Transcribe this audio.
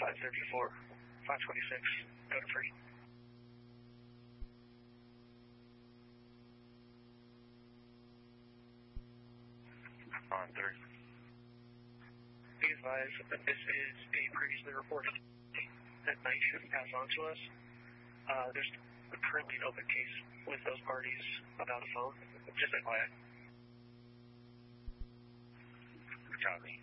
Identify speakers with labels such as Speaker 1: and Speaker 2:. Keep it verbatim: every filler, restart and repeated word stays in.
Speaker 1: five thirty-four, five twenty-six, go to free.
Speaker 2: On three.
Speaker 1: Be advised that this is a previously reported that night shift passed on to us. Uh, there's currently an open case with those parties about a phone. Just F Y I.
Speaker 2: Copy.